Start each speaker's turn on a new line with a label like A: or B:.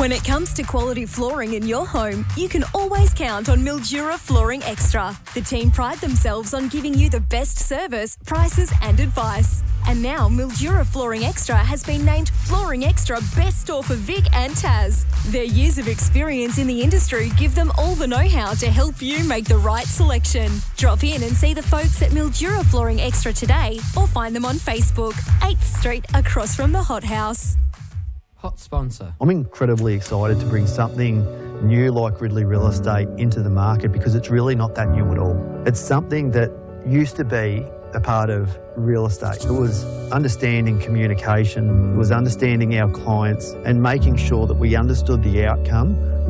A: When it comes to quality flooring in your home, you can always count on Mildura Flooring Extra. The team pride themselves on giving you the best service, prices and advice. And now Mildura Flooring Extra has been named Flooring Extra Best Store for Vic and Taz. Their years of experience in the industry give them all the know-how to help you make the right selection. Drop in and see the folks at Mildura Flooring Extra today or find them on Facebook, 8th Street across from the Hot House.
B: Hot sponsor.
C: I'm incredibly excited to bring something new like Ridley Real Estate into the market because it's really not that new at all. It's something that used to be a part of real estate. It was understanding communication, it was understanding our clients and making sure that we understood the outcome